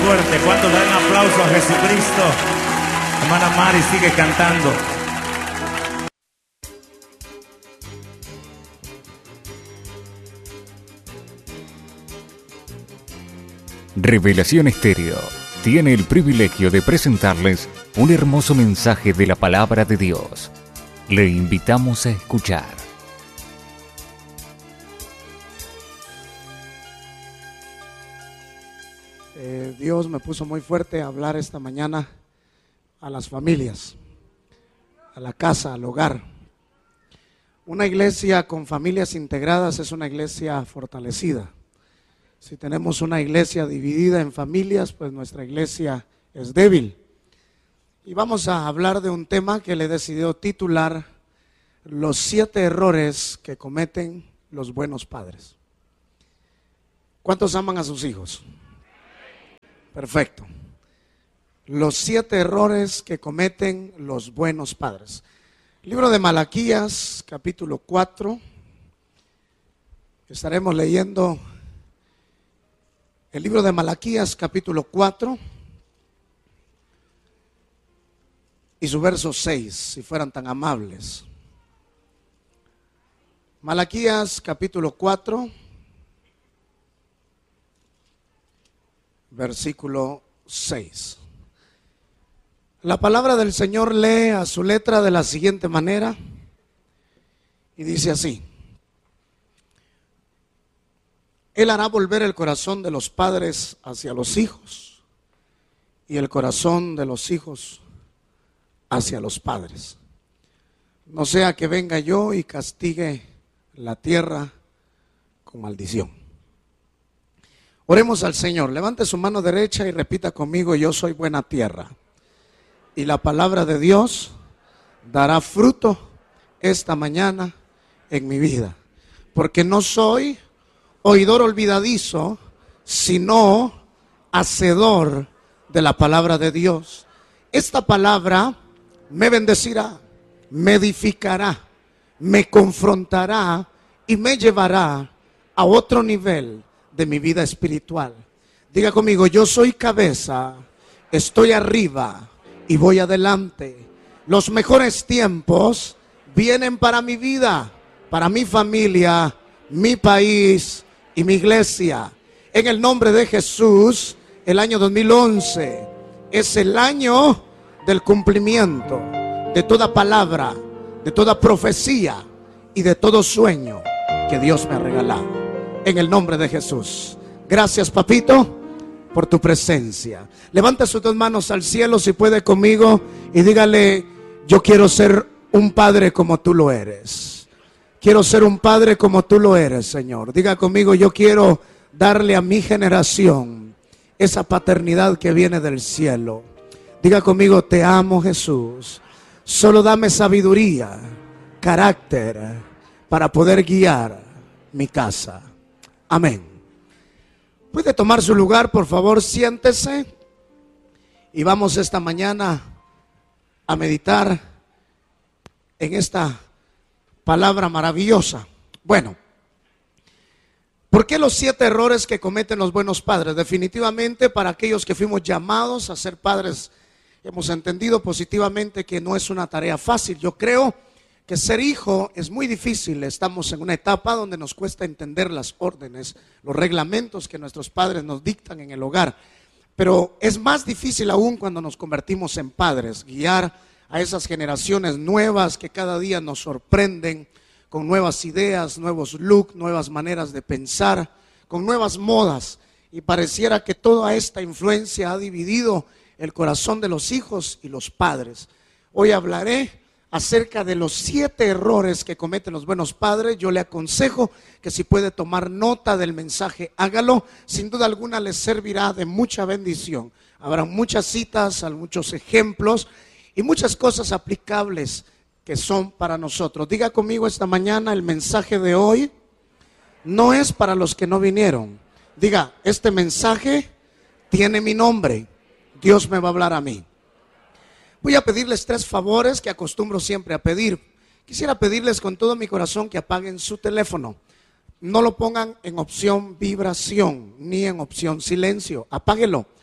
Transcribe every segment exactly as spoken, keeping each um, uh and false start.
fuerte. ¿Cuántos dan un aplauso a Jesucristo? Hermana Mari sigue cantando. Revelación Estéreo tiene el privilegio de presentarles un hermoso mensaje de la palabra de Dios. Le invitamos a escuchar. Eh, Dios me puso muy fuerte a hablar esta mañana a las familias, a la casa, al hogar. Una iglesia con familias integradas es una iglesia fortalecida. Si tenemos una iglesia dividida en familias, pues nuestra iglesia es débil. Y vamos a hablar de un tema que le he decidido titular: los siete errores que cometen los buenos padres. ¿Cuántos aman a sus hijos? Perfecto. Los siete errores que cometen los buenos padres. Libro de Malaquías, capítulo cuatro. Estaremos leyendo el libro de Malaquías, capítulo cuatro, y su verso seis, si fueran tan amables. Malaquías, capítulo cuatro, versículo seis. La palabra del Señor lee a su letra de la siguiente manera y dice así: Él hará volver el corazón de los padres hacia los hijos y el corazón de los hijos hacia los padres. No sea que venga yo y castigue la tierra con maldición. Oremos al Señor. Levante su mano derecha y repita conmigo: yo soy buena tierra. Y la palabra de Dios dará fruto esta mañana en mi vida. Porque no soy oidor olvidadizo, sino hacedor de la palabra de Dios. Esta palabra me bendecirá, me edificará, me confrontará y me llevará a otro nivel de mi vida espiritual. Diga conmigo: yo soy cabeza, estoy arriba y voy adelante. Los mejores tiempos vienen para mi vida, para mi familia, mi país y mi iglesia. En el nombre de Jesús, el año dos mil once es el año del cumplimiento de toda palabra, de toda profecía y de todo sueño que Dios me ha regalado. En el nombre de Jesús. Gracias, papito, por tu presencia. Levanta sus dos manos al cielo si puede conmigo y dígale: yo quiero ser un padre como tú lo eres. Quiero ser un padre como tú lo eres, Señor. Diga conmigo: yo quiero darle a mi generación esa paternidad que viene del cielo. Diga conmigo: te amo, Jesús. Solo dame sabiduría, carácter para poder guiar mi casa. Amén. Puede tomar su lugar, por favor, siéntese. Y vamos esta mañana a meditar en esta palabra maravillosa. Bueno, ¿por qué los siete errores que cometen los buenos padres? Definitivamente, para aquellos que fuimos llamados a ser padres, hemos entendido positivamente que no es una tarea fácil. Yo creo que ser hijo es muy difícil. Estamos en una etapa donde nos cuesta entender las órdenes, los reglamentos que nuestros padres nos dictan en el hogar. Pero es más difícil aún cuando nos convertimos en padres, guiar a esas generaciones nuevas que cada día nos sorprenden con nuevas ideas, nuevos looks, nuevas maneras de pensar, con nuevas modas. Y pareciera que toda esta influencia ha dividido el corazón de los hijos y los padres. Hoy hablaré acerca de los siete errores que cometen los buenos padres. Yo le aconsejo que si puede tomar nota del mensaje, hágalo. Sin duda alguna les servirá de mucha bendición. Habrá muchas citas, muchos ejemplos y muchas cosas aplicables que son para nosotros. Diga conmigo esta mañana: el mensaje de hoy no es para los que no vinieron. Diga: este mensaje tiene mi nombre. Dios me va a hablar a mí. Voy a pedirles tres favores que acostumbro siempre a pedir. Quisiera pedirles con todo mi corazón que apaguen su teléfono. No lo pongan en opción vibración ni en opción silencio. Apáguelo.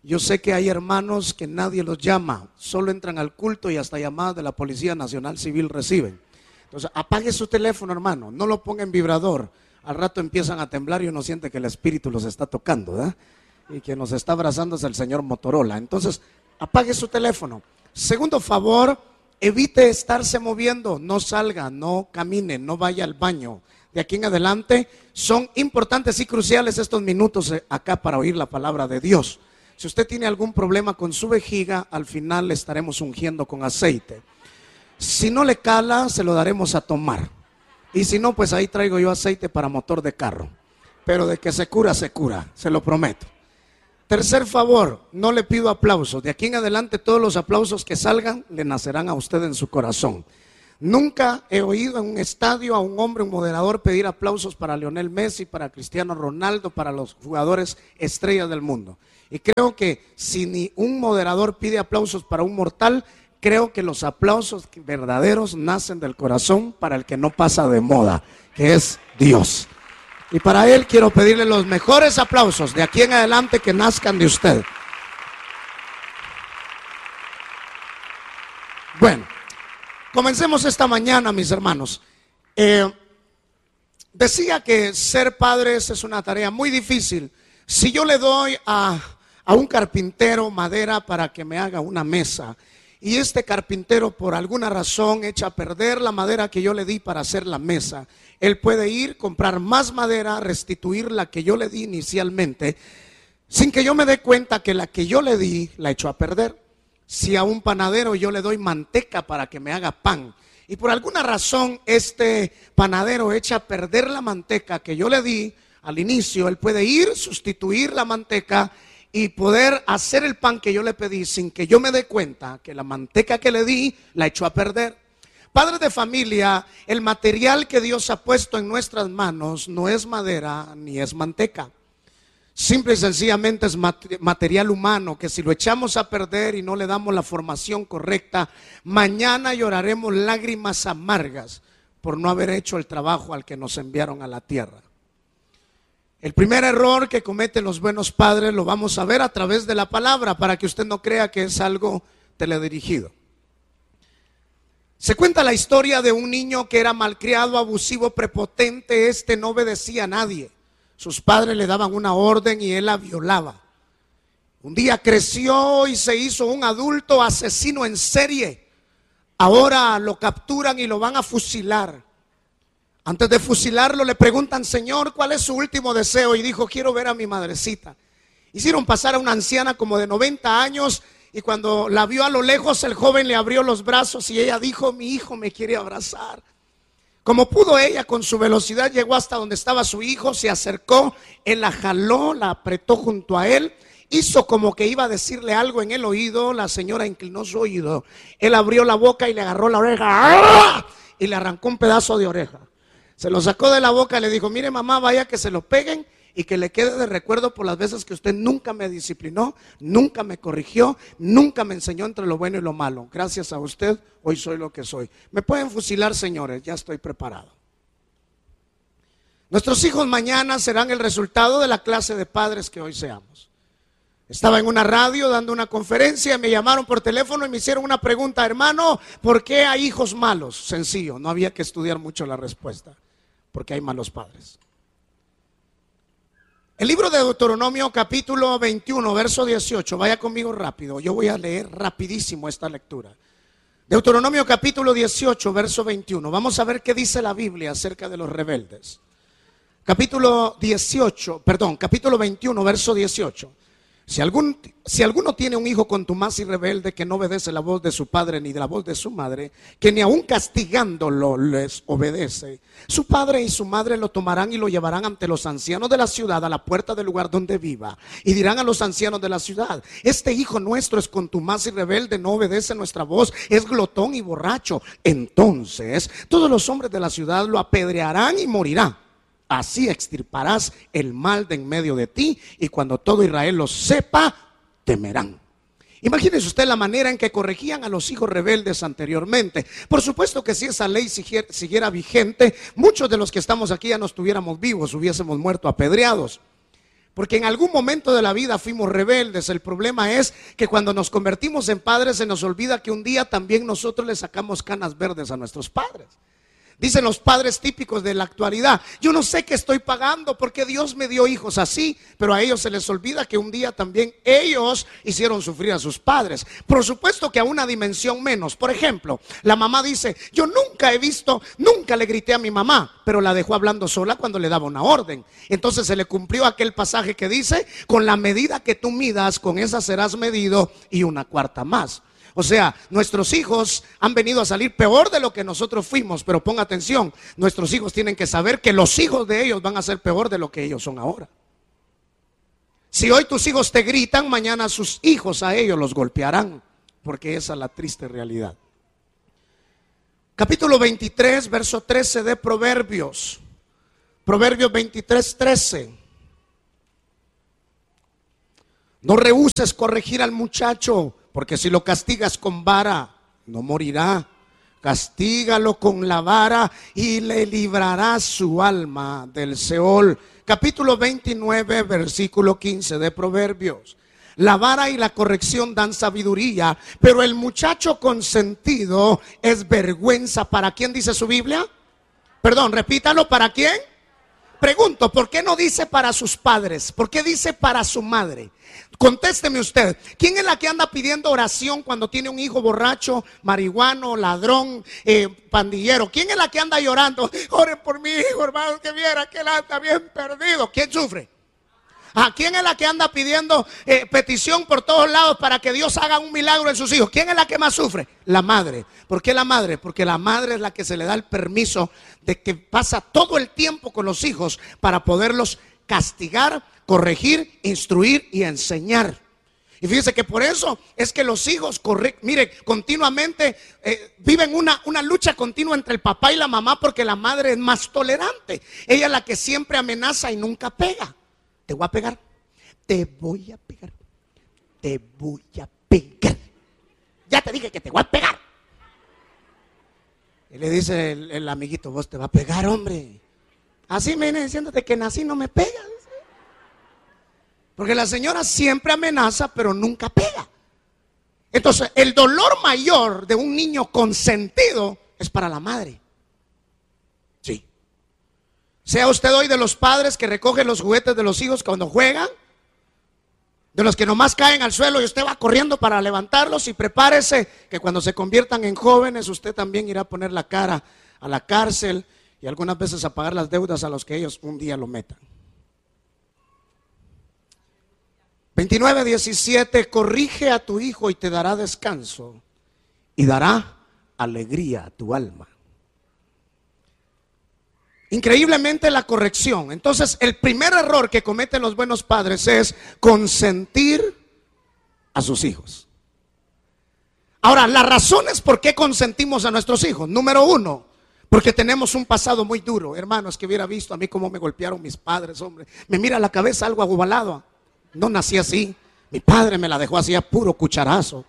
Yo sé que hay hermanos que nadie los llama, solo entran al culto y hasta llamadas de la Policía Nacional Civil reciben. Entonces, apague su teléfono, hermano, no lo ponga en vibrador. Al rato empiezan a temblar y uno siente que el Espíritu los está tocando, ¿verdad? Y que nos está abrazando es el señor Motorola. Entonces, apague su teléfono. Segundo favor, evite estarse moviendo, no salga, no camine, no vaya al baño. De aquí en adelante son importantes y cruciales estos minutos acá para oír la palabra de Dios. Si usted tiene algún problema con su vejiga, al final le estaremos ungiendo con aceite. Si no le cala, se lo daremos a tomar. Y si no, pues ahí traigo yo aceite para motor de carro. Pero de que se cura, se cura, se lo prometo. Tercer favor, no le pido aplausos. De aquí en adelante todos los aplausos que salgan le nacerán a usted en su corazón. Nunca he oído en un estadio a un hombre, un moderador, pedir aplausos para Lionel Messi, para Cristiano Ronaldo, para los jugadores estrellas del mundo. Y creo que si ni un moderador pide aplausos para un mortal, creo que los aplausos verdaderos nacen del corazón para el que no pasa de moda, que es Dios. Y para Él quiero pedirle los mejores aplausos de aquí en adelante que nazcan de usted. Bueno, comencemos esta mañana, mis hermanos. Eh, decía que ser padres es una tarea muy difícil. Si yo le doy a, a un carpintero madera para que me haga una mesa, y este carpintero por alguna razón echa a perder la madera que yo le di para hacer la mesa, él puede ir, comprar más madera, restituir la que yo le di inicialmente, sin que yo me dé cuenta que la que yo le di la echó a perder. Si a un panadero yo le doy manteca para que me haga pan, y por alguna razón este panadero echa a perder la manteca que yo le di al inicio, él puede ir, sustituir la manteca y poder hacer el pan que yo le pedí sin que yo me dé cuenta que la manteca que le di la echó a perder. Padres de familia, el material que Dios ha puesto en nuestras manos no es madera ni es manteca. Simple y sencillamente es material humano que si lo echamos a perder y no le damos la formación correcta, mañana lloraremos lágrimas amargas por no haber hecho el trabajo al que nos enviaron a la tierra. El primer error que cometen los buenos padres lo vamos a ver a través de la palabra para que usted no crea que es algo teledirigido. Se cuenta la historia de un niño que era malcriado, abusivo, prepotente. Este no obedecía a nadie. Sus padres le daban una orden y él la violaba. Un día creció y se hizo un adulto asesino en serie. Ahora lo capturan y lo van a fusilar. Antes de fusilarlo le preguntan: Señor, ¿cuál es su último deseo? Y dijo: quiero ver a mi madrecita. Hicieron pasar a una anciana como de noventa años y cuando la vio a lo lejos el joven le abrió los brazos y ella dijo: mi hijo me quiere abrazar. Como pudo ella, con su velocidad llegó hasta donde estaba su hijo, se acercó, él la jaló, la apretó junto a él, hizo como que iba a decirle algo en el oído. La señora inclinó su oído, él abrió la boca y le agarró la oreja ¡ah! Y le arrancó un pedazo de oreja. Se lo sacó de la boca y le dijo: mire mamá, vaya que se lo peguen y que le quede de recuerdo por las veces que usted nunca me disciplinó, nunca me corrigió, nunca me enseñó entre lo bueno y lo malo. Gracias a usted hoy soy lo que soy. Me pueden fusilar, señores, ya estoy preparado. Nuestros hijos mañana serán el resultado de la clase de padres que hoy seamos. Estaba en una radio dando una conferencia y me llamaron por teléfono y me hicieron una pregunta: hermano, ¿por qué hay hijos malos? Sencillo, no había que estudiar mucho la respuesta. Porque hay malos padres. El libro de Deuteronomio capítulo veintiuno verso dieciocho, vaya conmigo rápido, yo voy a leer rapidísimo esta lectura. Deuteronomio capítulo dieciocho verso veintiuno, vamos a ver qué dice la Biblia acerca de los rebeldes. Capítulo dieciocho, perdón, capítulo veintiuno verso dieciocho. Si, algún, si alguno tiene un hijo contumaz y rebelde que no obedece la voz de su padre ni de la voz de su madre, que ni aun castigándolo les obedece, su padre y su madre lo tomarán y lo llevarán ante los ancianos de la ciudad a la puerta del lugar donde viva, y dirán a los ancianos de la ciudad: este hijo nuestro es contumaz y rebelde, no obedece nuestra voz, es glotón y borracho. Entonces todos los hombres de la ciudad lo apedrearán y morirá. Así extirparás el mal de en medio de ti, y cuando todo Israel lo sepa, temerán. Imagínese usted la manera en que corregían a los hijos rebeldes anteriormente. Por supuesto que si esa ley siguiera, siguiera vigente, muchos de los que estamos aquí ya no estuviéramos vivos, hubiésemos muerto apedreados. Porque en algún momento de la vida fuimos rebeldes. El problema es que cuando nos convertimos en padres se nos olvida que un día también nosotros le sacamos canas verdes a nuestros padres. Dicen los padres típicos de la actualidad: yo no sé qué estoy pagando porque Dios me dio hijos así. Pero a ellos se les olvida que un día también ellos hicieron sufrir a sus padres. Por supuesto que a una dimensión menos. Por ejemplo, la mamá dice: yo nunca he visto, nunca le grité a mi mamá, pero la dejó hablando sola cuando le daba una orden. Entonces se le cumplió aquel pasaje que dice: con la medida que tú midas, con esa serás medido, y una cuarta más. O sea, nuestros hijos han venido a salir peor de lo que nosotros fuimos. Pero ponga atención, nuestros hijos tienen que saber que los hijos de ellos van a ser peor de lo que ellos son ahora. Si hoy tus hijos te gritan, mañana sus hijos a ellos los golpearán, porque esa es la triste realidad. Capítulo veintitrés, verso trece de Proverbios. Proverbios veintitrés, trece. No rehúses corregir al muchacho, porque si lo castigas con vara, no morirá. Castígalo con la vara y le librará su alma del Seol. Capítulo veintinueve, versículo quince de Proverbios. La vara y la corrección dan sabiduría, pero el muchacho consentido es vergüenza. ¿Para quién dice su Biblia? Perdón, repítalo, ¿para quién? Pregunto, ¿por qué no dice para sus padres? ¿Por qué dice para su madre? Contésteme usted, ¿quién es la que anda pidiendo oración cuando tiene un hijo borracho, marihuano, ladrón, eh, pandillero? ¿Quién es la que anda llorando? Oren por mi hijo, hermano, que viera que él anda bien perdido. ¿Quién sufre? ¿A quién es la que anda pidiendo eh, petición por todos lados para que Dios haga un milagro en sus hijos? ¿Quién es la que más sufre? La madre. ¿Por qué la madre? Porque la madre es la que se le da el permiso de que pasa todo el tiempo con los hijos para poderlos castigar, corregir, instruir y enseñar. Y fíjese que por eso es que los hijos, corre, mire, continuamente eh, viven una, una lucha continua entre el papá y la mamá, porque la madre es más tolerante. Ella es la que siempre amenaza y nunca pega. Te voy a pegar, te voy a pegar, te voy a pegar. Ya te dije que te voy a pegar. Y le dice el, el amiguito: vos te vas a pegar, hombre. Así me viene diciéndote que nací, no me pegas. Porque la señora siempre amenaza, pero nunca pega. Entonces, el dolor mayor de un niño consentido es para la madre. Sí. Sea usted hoy de los padres que recogen los juguetes de los hijos cuando juegan, de los que nomás caen al suelo y usted va corriendo para levantarlos. Y prepárese que cuando se conviertan en jóvenes, usted también irá a poner la cara a la cárcel y algunas veces a pagar las deudas a los que ellos un día lo metan. veintinueve, diecisiete. Corrige a tu hijo y te dará descanso y dará alegría a tu alma. Increíblemente la corrección. Entonces, el primer error que cometen los buenos padres es consentir a sus hijos. Ahora, las razones por qué consentimos a nuestros hijos: número uno, porque tenemos un pasado muy duro. Hermanos, que hubiera visto a mí cómo me golpearon mis padres, hombre. Me mira la cabeza algo agubalado. No nací así. Mi padre me la dejó así a puro cucharazo.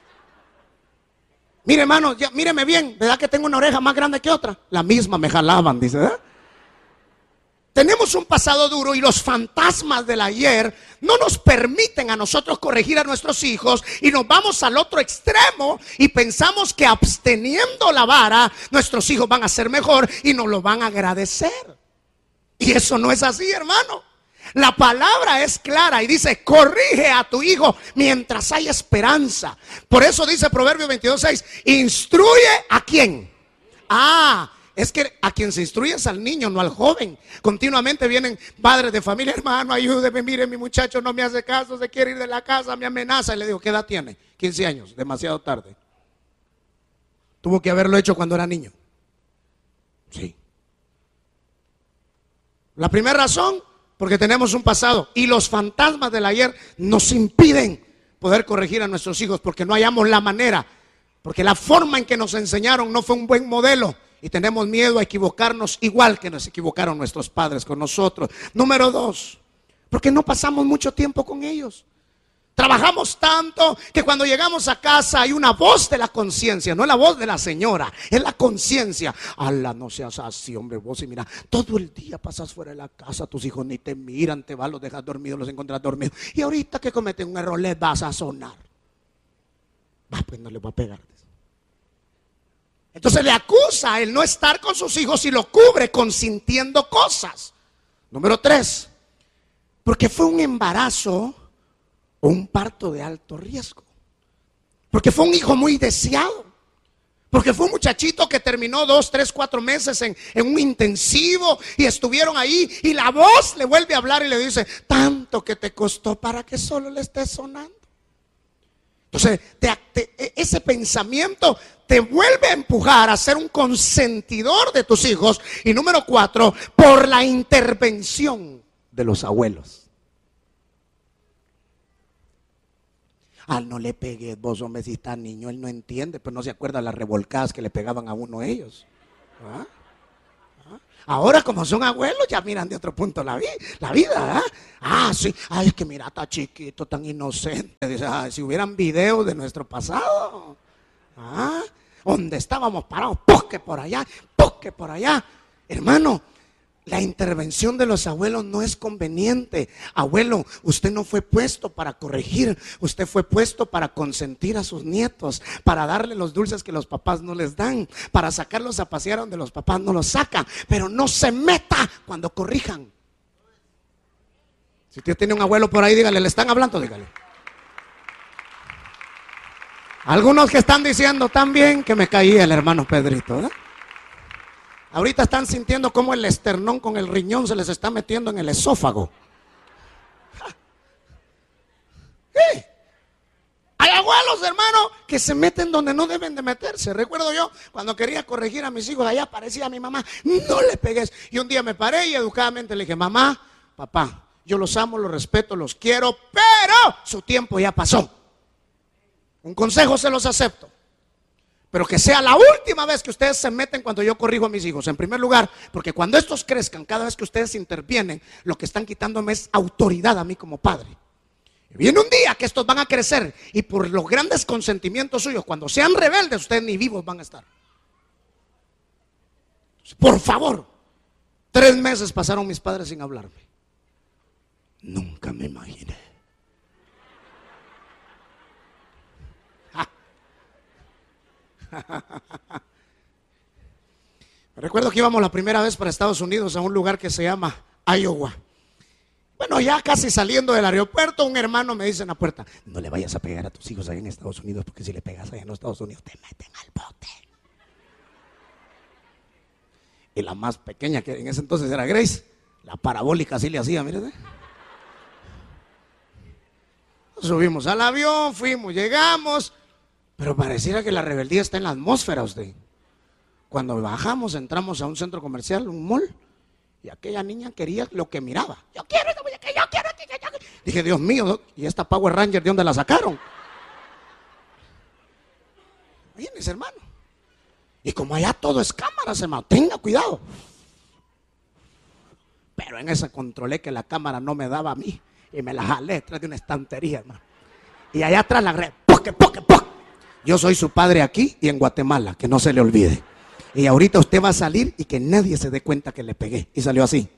Mire, hermano, ya, míreme bien, ¿verdad que tengo una oreja más grande que otra? La misma me jalaban, dice, ¿eh? Tenemos un pasado duro y los fantasmas del ayer no nos permiten a nosotros corregir a nuestros hijos, y nos vamos al otro extremo y pensamos que absteniendo la vara nuestros hijos van a ser mejor y nos lo van a agradecer. Y eso no es así, hermano. La palabra es clara y dice: corrige a tu hijo mientras hay esperanza. Por eso dice Proverbios veintidós, seis: instruye a quién. Ah, es que a quien se instruye es al niño, no al joven. Continuamente vienen padres de familia: hermano, ayúdeme, mire, mi muchacho no me hace caso, se quiere ir de la casa, me amenaza. Y le digo: ¿qué edad tiene? quince años, demasiado tarde. Tuvo que haberlo hecho cuando era niño. Sí. La primera razón: porque tenemos un pasado y los fantasmas del ayer nos impiden poder corregir a nuestros hijos, porque no hallamos la manera, porque la forma en que nos enseñaron no fue un buen modelo y tenemos miedo a equivocarnos igual que nos equivocaron nuestros padres con nosotros. Número dos, porque no pasamos mucho tiempo con ellos. Trabajamos tanto que cuando llegamos a casa hay una voz de la conciencia, no es la voz de la señora, es la conciencia. Ala, no seas así, hombre, vos, y mira, todo el día pasas fuera de la casa, tus hijos ni te miran, te vas, los dejas dormidos, los encuentras dormidos. Y ahorita que cometen un error, les vas a sonar. Va, pues no les va a pegar. Entonces le acusa el no estar con sus hijos y lo cubre consintiendo cosas. Número tres, porque fue un embarazo o un parto de alto riesgo. Porque fue un hijo muy deseado. Porque fue un muchachito que terminó dos, tres, cuatro meses en, en un intensivo y estuvieron ahí y la voz le vuelve a hablar y le dice, tanto que te costó para que solo le estés sonando. Entonces te, te, ese pensamiento te vuelve a empujar a ser un consentidor de tus hijos. Y número cuatro, por la intervención de los abuelos. Ah, no le pegues vos, hombre, si está niño, él no entiende, pero no se acuerda las revolcadas que le pegaban a uno ellos. ¿Ah? ¿Ah? Ahora como son abuelos ya miran de otro punto la, vi la vida. ¿Ah? ah, sí, ay, es que mira, está chiquito, tan inocente. Dice, ah, si hubieran videos de nuestro pasado, ¿ah? Donde estábamos parados, ¡pusque por allá! ¡Pusque por allá! Hermano, la intervención de los abuelos no es conveniente. Abuelo, usted no fue puesto para corregir, usted fue puesto para consentir a sus nietos, para darle los dulces que los papás no les dan, para sacarlos a pasear donde los papás no los sacan. Pero no se meta cuando corrijan. Si usted tiene un abuelo por ahí, dígale, le están hablando, dígale. Algunos que están diciendo también que me caí el hermano Pedrito, ¿verdad? Ahorita están sintiendo como el esternón con el riñón se les está metiendo en el esófago. ¿Qué? Hay abuelos, hermano, que se meten donde no deben de meterse. Recuerdo yo cuando quería corregir a mis hijos, allá aparecía a mi mamá, no le pegues. Y un día me paré y educadamente le dije, mamá, papá, yo los amo, los respeto, los quiero, pero su tiempo ya pasó. Un consejo se los acepto. Pero que sea la última vez que ustedes se meten cuando yo corrijo a mis hijos. En primer lugar, porque cuando estos crezcan, cada vez que ustedes intervienen, lo que están quitándome es autoridad a mí como padre. Y viene un día que estos van a crecer y por los grandes consentimientos suyos, cuando sean rebeldes, ustedes ni vivos van a estar. Por favor, tres meses pasaron mis padres sin hablarme. Nunca me imaginé. Recuerdo que íbamos la primera vez para Estados Unidos a un lugar que se llama Iowa. Bueno, ya casi saliendo del aeropuerto, un hermano me dice en la puerta, no le vayas a pegar a tus hijos allá en Estados Unidos, porque si le pegas allá en los Estados Unidos te meten al bote. Y la más pequeña, que en ese entonces era Grace, la parabólica así le hacía, mírate. Subimos al avión, fuimos, llegamos. Pero pareciera que la rebeldía está en la atmósfera, usted. Cuando bajamos, entramos a un centro comercial, un mall, y aquella niña quería lo que miraba. Yo quiero esa muñeca, yo quiero, yo quiero. Dije, Dios mío, ¿y esta Power Ranger de dónde la sacaron? Vienes, hermano. Y como allá todo es cámaras, hermano, tenga cuidado. Pero en esa controlé que la cámara no me daba a mí, y me la jalé detrás de una estantería, hermano. Y allá atrás la agarré, poque, poque, poque. Yo soy su padre aquí y en Guatemala, que no se le olvide. Y ahorita usted va a salir y que nadie se dé cuenta que le pegué. Y salió así.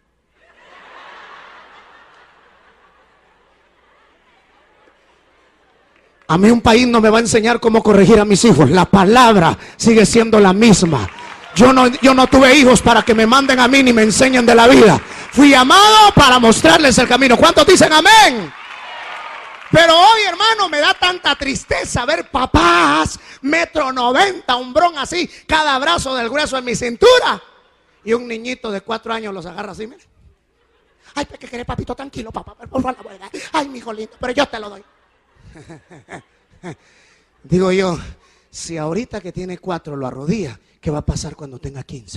A mí un país no me va a enseñar cómo corregir a mis hijos. La palabra sigue siendo la misma. Yo no, yo no tuve hijos para que me manden a mí ni me enseñen de la vida. Fui llamado para mostrarles el camino. ¿Cuántos dicen amén? Pero hoy, hermano, me da tanta tristeza ver papás, metro noventa, hombrón así, cada brazo del grueso en mi cintura. Y un niñito de cuatro años los agarra así, mire. Ay, ¿qué querés, papito? Tranquilo, papá, por favor. Ay, mi hijo lindo, pero yo te lo doy. Digo yo, si ahorita que tiene cuatro lo arrodilla, ¿qué va a pasar cuando tenga quince?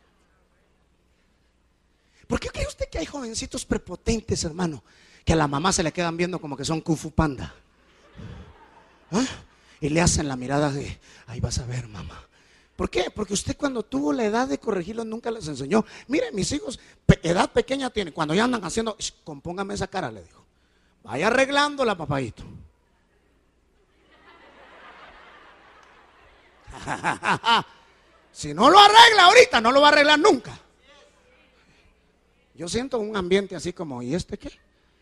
¿Por qué cree usted que hay jovencitos prepotentes, hermano, que a la mamá se le quedan viendo como que son Kung Fu Panda? ¿Ah? Y le hacen la mirada de, ahí vas a ver, mamá. ¿Por qué? Porque usted cuando tuvo la edad de corregirlos nunca les enseñó. Miren, mis hijos, edad pequeña tienen, cuando ya andan haciendo, compóngame esa cara, le dijo. Vaya arreglándola, papadito. Si no lo arregla ahorita, no lo va a arreglar nunca. Yo siento un ambiente así como, ¿y este qué?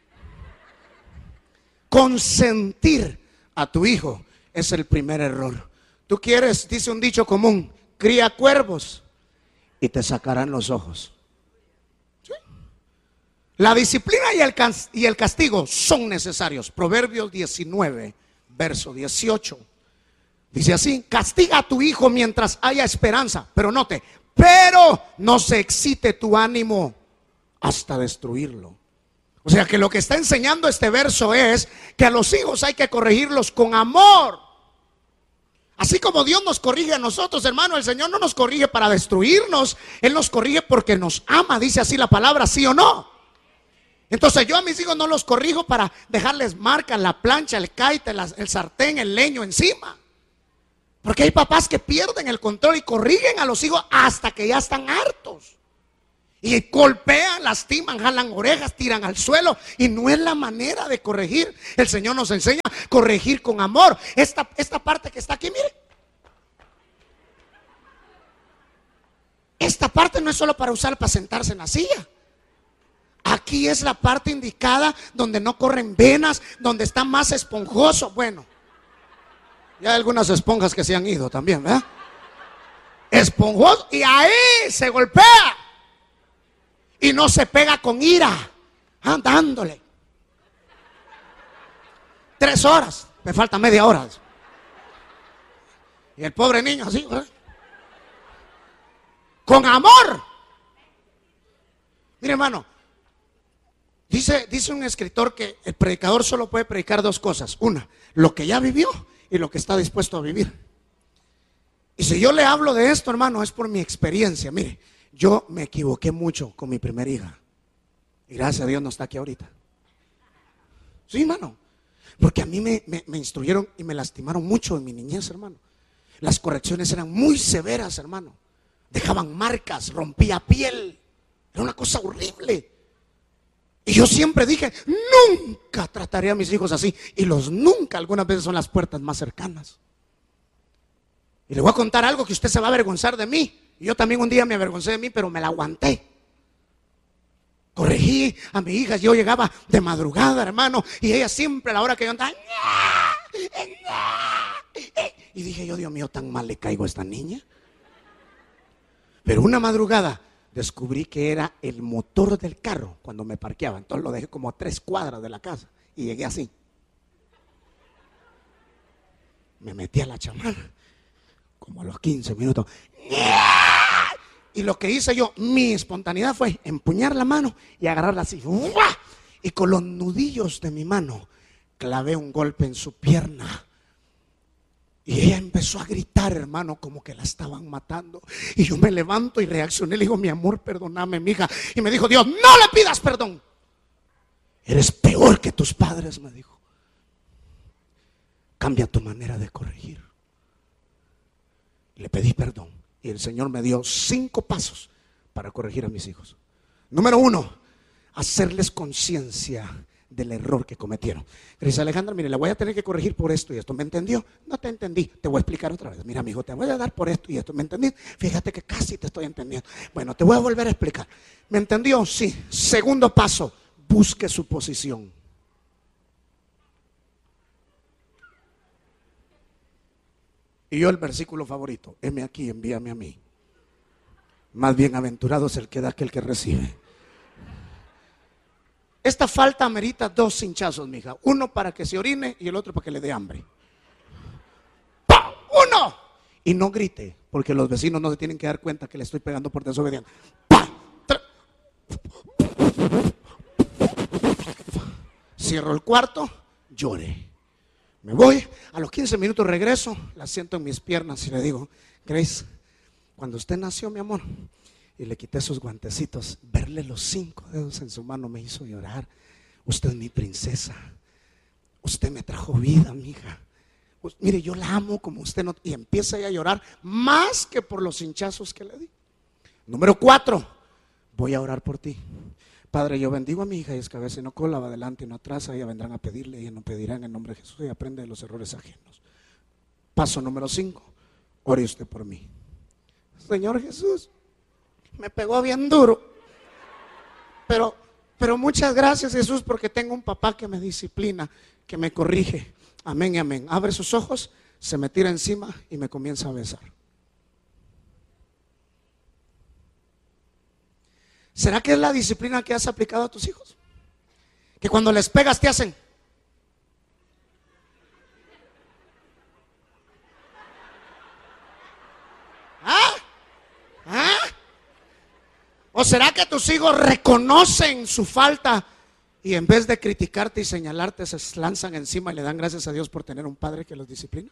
Consentir a tu hijo es el primer error. Tú quieres, dice un dicho común, cría cuervos y te sacarán los ojos. ¿Sí? La disciplina y el, y el castigo son necesarios. Proverbios diecinueve, verso dieciocho. Dice así: castiga a tu hijo mientras haya esperanza. Pero note, pero no se excite tu ánimo hasta destruirlo. O sea que lo que está enseñando este verso es que a los hijos hay que corregirlos con amor. Así como Dios nos corrige a nosotros, hermano, el Señor no nos corrige para destruirnos. Él nos corrige porque nos ama, dice así la palabra, ¿sí o no? Entonces yo a mis hijos no los corrijo para dejarles marcas, la plancha, el caite, el sartén, el leño encima. Porque hay papás que pierden el control y corrigen a los hijos hasta que ya están hartos. Y golpean, lastiman, jalan orejas, tiran al suelo. Y no es la manera de corregir. El Señor nos enseña a corregir con amor. Esta, esta parte que está aquí, mire. Esta parte no es solo para usar para sentarse en la silla. Aquí es la parte indicada donde no corren venas, donde está más esponjoso. Bueno, ya hay algunas esponjas que se han ido también, ¿verdad? Esponjoso, y ahí se golpea. Y no se pega con ira, ah, dándole. Tres horas, me falta media hora. Y el pobre niño así, ¿verdad? Con amor. Mire, hermano, dice, dice un escritor que el predicador solo puede predicar dos cosas. Una, lo que ya vivió y lo que está dispuesto a vivir. Y si yo le hablo de esto, hermano, es por mi experiencia. Mire, yo me equivoqué mucho con mi primera hija. Y gracias a Dios no está aquí ahorita. Sí, hermano. Porque a mí me, me, me instruyeron y me lastimaron mucho en mi niñez, hermano. Las correcciones eran muy severas, hermano. Dejaban marcas, rompía piel. Era una cosa horrible. Y yo siempre dije, nunca trataré a mis hijos así. Y los nunca algunas veces son las puertas más cercanas. Y le voy a contar algo que usted se va a avergonzar de mí. Yo también un día me avergoncé de mí, pero me la aguanté. Corregí a mi hija. Yo llegaba de madrugada, hermano, y ella siempre a la hora que yo andaba, y dije yo, Dios mío, tan mal le caigo a esta niña. Pero una madrugada descubrí que era el motor del carro cuando me parqueaba. Entonces lo dejé como a tres cuadras de la casa y llegué así. Me metí a la chamarra como a los quince minutos. Y lo que hice yo, mi espontaneidad fue empuñar la mano y agarrarla así. Y con los nudillos de mi mano clavé un golpe en su pierna. Y ella empezó a gritar, hermano, como que la estaban matando. Y yo me levanto y reaccioné. Le digo, mi amor, perdóname, mija. Y me dijo, Dios, no le pidas perdón. Eres peor que tus padres, me dijo. Cambia tu manera de corregir. Le pedí perdón. Y el Señor me dio cinco pasos para corregir a mis hijos. Número uno, hacerles conciencia del error que cometieron. Gracias, Alejandra, mire, le voy a tener que corregir por esto y esto. ¿Me entendió? No te entendí. Te voy a explicar otra vez. Mira, amigo, te voy a dar por esto y esto. ¿Me entendí? Fíjate que casi te estoy entendiendo. Bueno, te voy a volver a explicar. ¿Me entendió? Sí. Segundo paso, busque su posición. Y yo el versículo favorito, heme aquí, envíame a mí. Más bienaventurado es el que da que el que recibe. Esta falta amerita dos hinchazos, mija. Uno para que se orine y el otro para que le dé hambre. ¡Pah! ¡Uno! Y no grite, porque los vecinos no se tienen que dar cuenta que le estoy pegando por desobediente. ¡Pah! Cierro el cuarto, llore. Me voy, a los quince minutos regreso, la siento en mis piernas y le digo, Grace, cuando usted nació, mi amor, y le quité sus guantecitos, verle los cinco dedos en su mano me hizo llorar. Usted es mi princesa, usted me trajo vida, mija. Pues, mire, yo la amo como usted no. Y empieza ella a llorar más que por los hinchazos que le di. Número cuatro, voy a orar por ti, Padre, yo bendigo a mi hija y es cabeza y no cola, va adelante y no atrás. Ella vendrán a pedirle y ella no pedirá en el nombre de Jesús y aprende de los errores ajenos. Paso número cinco, ore usted por mí. Señor Jesús, me pegó bien duro, pero, pero muchas gracias, Jesús, porque tengo un papá que me disciplina, que me corrige. Amén y amén. Abre sus ojos, se me tira encima y me comienza a besar. ¿Será que es la disciplina que has aplicado a tus hijos? Que cuando les pegas te hacen. ¿Ah? ¿Ah? ¿O será que tus hijos reconocen su falta y en vez de criticarte y señalarte se lanzan encima y le dan gracias a Dios por tener un padre que los disciplina?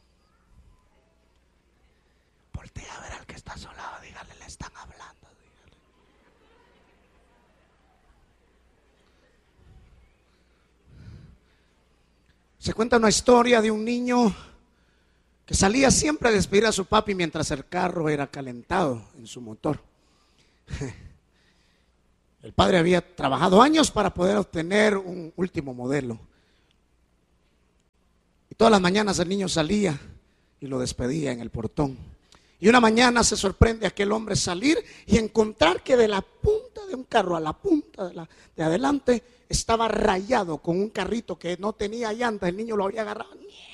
Voltea a ver al que está a su lado, dígale, le están hablando. Dígale. Se cuenta una historia de un niño que salía siempre a despedir a su papi mientras el carro era calentado en su motor. El padre había trabajado años para poder obtener un último modelo. Y todas las mañanas el niño salía y lo despedía en el portón. Y una mañana se sorprende aquel hombre salir y encontrar que de la punta de un carro a la punta de, la, de adelante estaba rayado con un carrito que no tenía llantas. El niño lo había agarrado.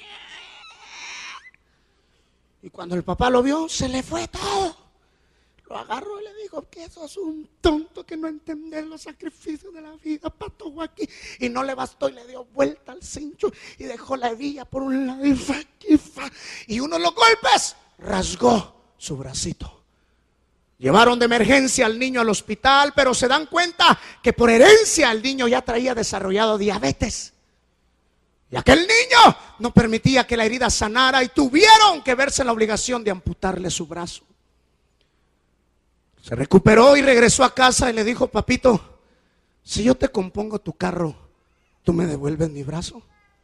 Y cuando el papá lo vio, se le fue todo. Lo agarró y le dijo que eso es un tonto que no entiende los sacrificios de la vida, pato aquí. Y no le bastó y le dio vuelta al cincho y dejó la hebilla por un lado y, fa, y, fa, y uno de los golpes rasgó su bracito. Llevaron de emergencia al niño al hospital, pero se dan cuenta que por herencia el niño ya traía desarrollado diabetes. Y aquel niño no permitía que la herida sanara y tuvieron que verse en la obligación de amputarle su brazo. Se recuperó y regresó a casa y le dijo: papito, si yo te compongo tu carro, ¿tú me devuelves mi brazo?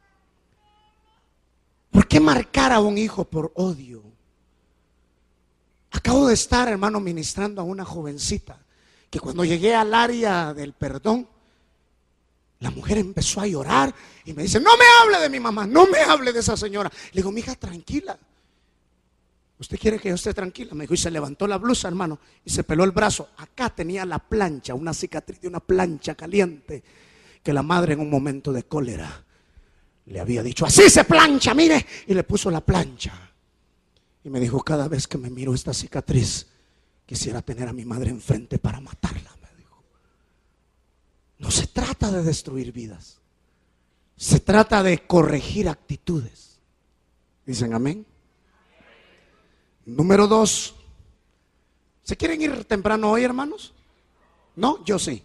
¿Por qué marcar a un hijo por odio? Acabo de estar, hermano, ministrando a una jovencita que cuando llegué al área del perdón, la mujer empezó a llorar y me dice: no me hable de mi mamá, no me hable de esa señora. Le digo: mija, tranquila. ¿Usted quiere que yo esté tranquila? Me dijo, y se levantó la blusa, hermano, y se peló el brazo. Acá tenía la plancha, una cicatriz de una plancha caliente, que la madre en un momento de cólera le había dicho: así se plancha, mire. Y le puso la plancha. Y me dijo: cada vez que me miro esta cicatriz, quisiera tener a mi madre enfrente para matarla. Me dijo. No se trata de destruir vidas, se trata de corregir actitudes. ¿Dicen amén? Número dos. ¿Se quieren ir temprano hoy, hermanos? No, yo sí.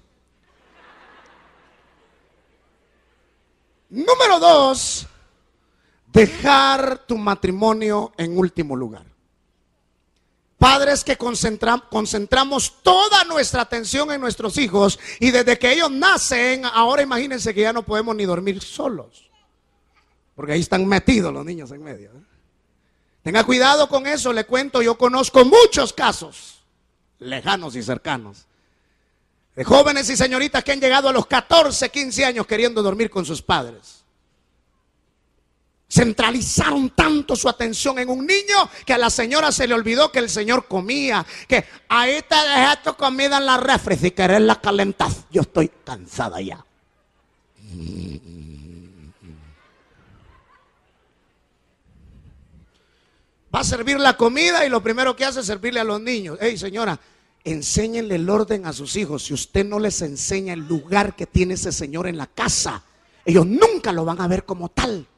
Número dos, dejar tu matrimonio en último lugar. Padres que concentra, concentramos toda nuestra atención en nuestros hijos y desde que ellos nacen, ahora imagínense que ya no podemos ni dormir solos, porque ahí están metidos los niños en medio, ¿eh? Tenga cuidado con eso, le cuento, yo conozco muchos casos, lejanos y cercanos, de jóvenes y señoritas que han llegado a los catorce, quince años queriendo dormir con sus padres. Centralizaron tanto su atención en un niño que a la señora se le olvidó que el señor comía, que ahí te dejé tu comida en la refri, si querés la calentás. Yo estoy cansada ya. Va a servir la comida y lo primero que hace es servirle a los niños. Hey, señora, enséñenle el orden a sus hijos. Si usted no les enseña el lugar que tiene ese señor en la casa, ellos nunca lo van a ver como tal.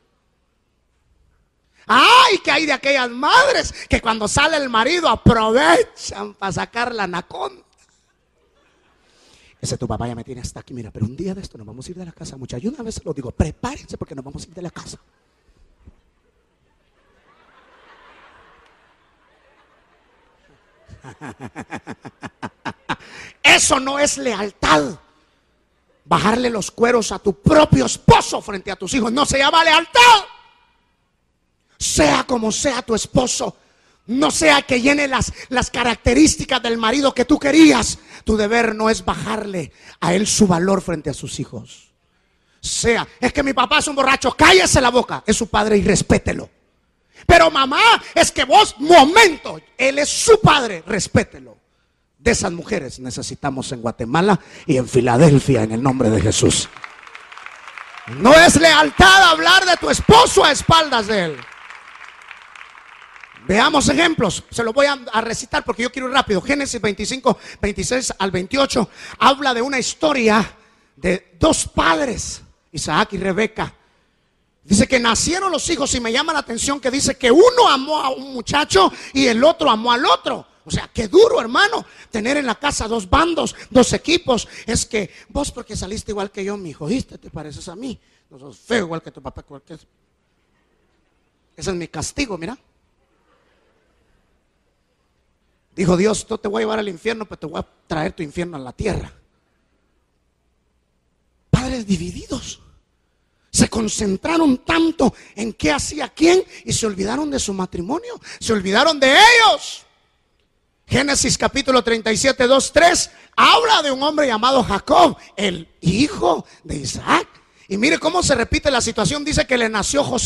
Ay, que hay de aquellas madres que cuando sale el marido aprovechan para sacar la anaconda. Ese tu papá ya me tiene hasta aquí, mira, pero un día de esto nos vamos a ir de la casa, muchachos. Yo una vez se lo digo, prepárense porque nos vamos a ir de la casa. Eso no es lealtad. Bajarle los cueros a tu propio esposo frente a tus hijos no se llama lealtad. Sea como sea tu esposo, no sea que llene las, las características del marido que tú querías. Tu deber no es bajarle a él su valor frente a sus hijos. Sea, es que mi papá es un borracho, cállese la boca, es su padre y respételo. Pero mamá, es que vos, momento, él es su padre, respételo. De esas mujeres necesitamos en Guatemala y en Filadelfia, en el nombre de Jesús. No es lealtad hablar de tu esposo a espaldas de él. Veamos ejemplos, se los voy a, a recitar porque yo quiero ir rápido. Génesis veinticinco, veintiséis al veintiocho habla de una historia de dos padres, Isaac y Rebeca. Dice que nacieron los hijos y me llama la atención que dice que uno amó a un muchacho y el otro amó al otro. O sea, qué duro, hermano, tener en la casa dos bandos, dos equipos. Es que vos porque saliste igual que yo, mi hijo, ¿viste? Te pareces a mí. No sos feo igual que tu papá. Cualquier... Ese es mi castigo, mira. Dijo Dios, no te voy a llevar al infierno, pero te voy a traer tu infierno a la tierra. Padres divididos. Se concentraron tanto en qué hacía quién y se olvidaron de su matrimonio. Se olvidaron de ellos. Génesis capítulo treinta y siete, dos, tres habla de un hombre llamado Jacob, el hijo de Isaac. Y mire cómo se repite la situación. Dice que le nació José.